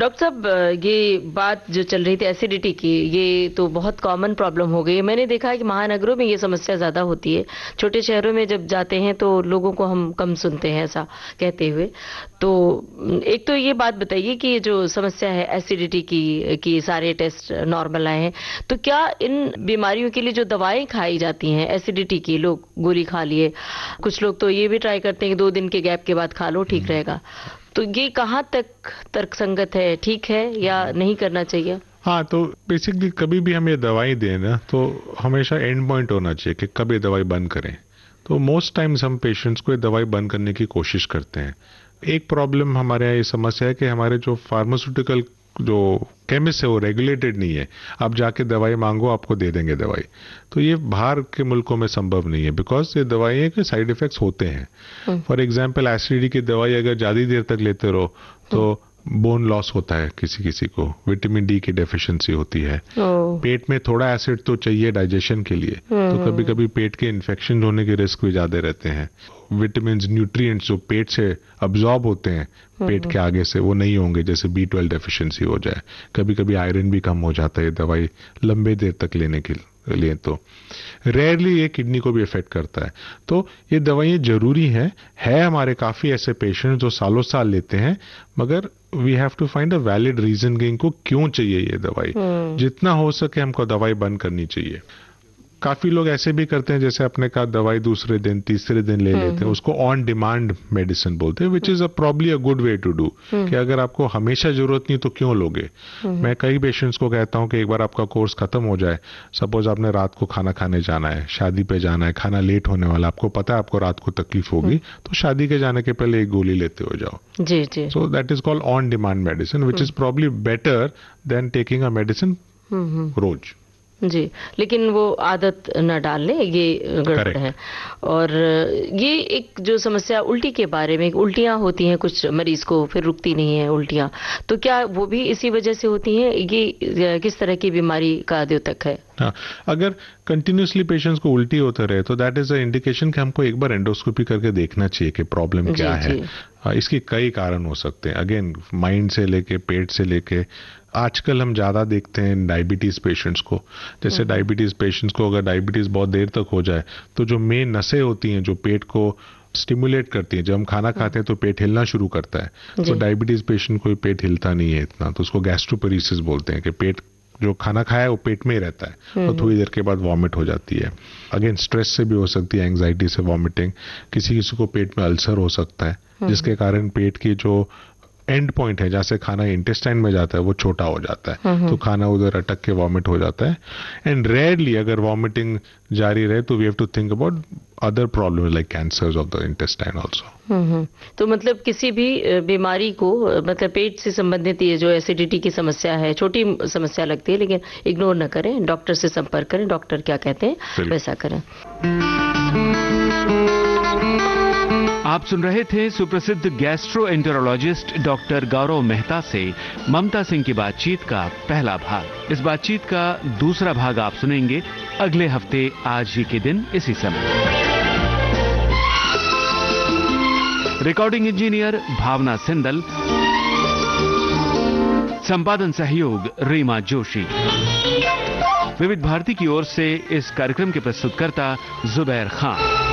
Doctor साहब, ये बात जो चल रही थी एसिडिटी की, ये तो बहुत कॉमन प्रॉब्लम हो गई है। मैंने देखा है कि महानगरों में ये समस्या ज्यादा होती है। छोटे शहरों में जब जाते हैं तो लोगों को हम कम सुनते हैं ऐसा कहते हुए। तो एक तो ये बात बताइए कि ये जो समस्या है एसिडिटी की कि सारे टेस्ट नॉर्मल आए हैं, तो क्या इन बीमारियों के लिए जो दवाएं खाई जाती हैं एसिडिटी की, लोग गोली खा लिए, कुछ लोग तो ये भी ट्राई करते हैं कि 2 दिन के गैप के बाद खा लो ठीक रहेगा, तो ये कहाँ तक तर्कसंगत है, ठीक है या नहीं करना चाहिए? हाँ, तो बेसिकली कभी भी हम ये दवाई दें ना, तो हमेशा एंड पॉइंट होना चाहिए कि कब ये दवाई बंद करें। तो मोस्ट टाइम्स हम पेशेंट्स को ये दवाई बंद करने की कोशिश करते हैं। एक प्रॉब्लम हमारे यहाँ ये समस्या है कि हमारे जो फार्मास्यूटिकल जो केमिस्ट है वो रेगुलेटेड नहीं है। आप जाके दवाई मांगो, आपको दे देंगे दवाई। तो ये बाहर के मुल्कों में संभव नहीं है, बिकॉज ये दवाई के साइड इफेक्ट्स होते हैं। फॉर एग्जाम्पल एसिडिटी की दवाई अगर ज्यादा देर तक लेते रहो तो बोन लॉस होता है, किसी किसी को विटामिन डी की डेफिशिएंसी होती है। पेट में थोड़ा एसिड तो चाहिए डाइजेशन के लिए, तो कभी कभी पेट के इन्फेक्शन होने के रिस्क भी ज्यादा रहते हैं। विटामिन न्यूट्रिएंट्स जो पेट से अब्जॉर्ब होते हैं पेट के आगे से, वो नहीं होंगे, जैसे B12 डेफिशिएंसी हो जाए। कभी कभी आयरन भी कम हो जाता है दवाई लंबे देर तक लेने के लिए। तो रेयरली ये किडनी को भी इफेक्ट करता है। तो ये दवाइयाँ जरूरी है हमारे काफी ऐसे पेशेंट जो सालों साल लेते हैं, मगर we have to find a valid reason कि इनको क्यों चाहिए ये दवाई। जितना हो सके हमको दवाई बंद करनी चाहिए। काफी लोग ऐसे भी करते हैं, जैसे अपने का दवाई दूसरे दिन तीसरे दिन ले लेते हैं, उसको ऑन डिमांड मेडिसिन बोलते हैं, which is probably a good way to do. कि अगर आपको हमेशा जरूरत नहीं तो क्यों लोगे। मैं कई पेशेंट्स को कहता हूं कि एक बार आपका कोर्स खत्म हो जाए, सपोज आपने रात को खाना खाने जाना है, शादी पे जाना है, खाना लेट होने वाला, आपको पता है आपको रात को तकलीफ होगी, तो शादी के जाने के पहले एक गोली लेते हो जाओ। जी जी। So that is called on demand medicine, which is probably better than taking a medicine रोज। जी, लेकिन वो आदत न डालने, ये गड़बड़ है। और ये एक जो समस्या उल्टी के बारे में, उल्टियां होती हैं कुछ मरीज को, फिर रुकती नहीं है उल्टियां, तो क्या वो भी इसी वजह से होती हैं? ये किस तरह की बीमारी का द्योतक है? हाँ, अगर कंटिन्यूसली पेशेंट्स को उल्टी होता रहे तो दैट इज अ इंडिकेशन कि हमको एक बार एंडोस्कोपी करके देखना चाहिए कि प्रॉब्लम क्या है। इसके कई कारण हो सकते हैं, अगेन माइंड से लेके पेट से लेके। आजकल हम ज्यादा देखते हैं डायबिटीज पेशेंट्स को, जैसे डायबिटीज पेशेंट्स को अगर डायबिटीज बहुत देर तक हो जाए तो जो मेन नसें होती हैं जो पेट को स्टिमुलेट करती है, जब हम खाना खाते हैं तो पेट हिलना शुरू करता है। तो डायबिटीज पेशेंट को पेट हिलता नहीं है इतना, तो उसको गैस्ट्रोपेरेसिस बोलते हैं कि पेट जो खाना खाया है वो पेट में ही रहता है, तो थोड़ी देर के बाद वॉमिट हो जाती है। अगेन स्ट्रेस से भी हो सकती है, एंजाइटी से वॉमिटिंग। किसी किसी को पेट में अल्सर हो सकता है, जिसके कारण पेट की जो एंड पॉइंट है जहां से खाना इंटेस्टाइन में जाता है वो छोटा हो जाता है, तो खाना उधर अटक के वॉमिट हो जाता है। एंड रेयरली अगर वॉमिटिंग जारी रहे तो we have to think about other problems like cancers of the intestine also. तो मतलब किसी भी बीमारी को, मतलब पेट से संबंधित ये जो एसिडिटी की समस्या है, छोटी समस्या लगती है लेकिन इग्नोर न करें, डॉक्टर से संपर्क करें, डॉक्टर क्या कहते हैं वैसा करें। आप सुन रहे थे सुप्रसिद्ध गैस्ट्रोएंटेरोलॉजिस्ट डॉक्टर गौरव मेहता से ममता सिंह की बातचीत का पहला भाग। इस बातचीत का दूसरा भाग आप सुनेंगे अगले हफ्ते आज ही के दिन इसी समय। रिकॉर्डिंग इंजीनियर भावना सिंदल, संपादन सहयोग रीमा जोशी। विविध भारती की ओर से इस कार्यक्रम के प्रस्तुतकर्ता जुबैर खान।